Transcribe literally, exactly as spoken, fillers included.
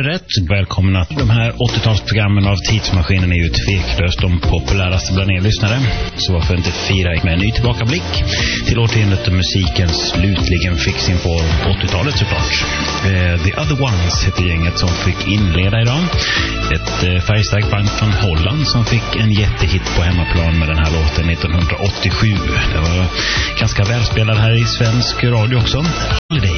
rätt. Välkomna. De här åttiotalsprogrammen av Tidsmaskinen är ju tveklöst de populäraste bland er lyssnare. Så varför inte fira med en ny tillbakablick till årtiondet då musiken slutligen fick sin form på åttiotalet såklart. Eh, The Other Ones heter gänget som fick inleda idag. Ett eh, färgstarkt band från Holland som fick en jättehit på hemmaplan med den här låten nittonhundraåttiosju. Det var ganska välspelad här i svensk radio också.